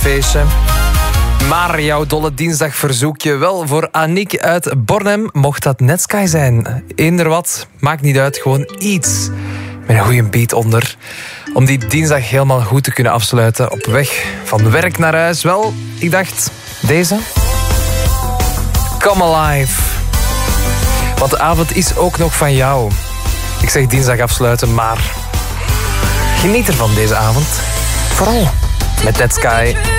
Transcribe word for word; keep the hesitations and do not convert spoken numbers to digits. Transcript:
feestje. Maar jouw dolle dinsdag verzoek je wel voor Aniek uit Bornem. Mocht dat Netsky zijn, eender wat, maakt niet uit, gewoon iets met een goede beat onder. Om die dinsdag helemaal goed te kunnen afsluiten op weg van werk naar huis. Wel, ik dacht, deze. Come Alive. Want de avond is ook nog van jou. Ik zeg dinsdag afsluiten, maar geniet ervan deze avond. Vooral met Netsky.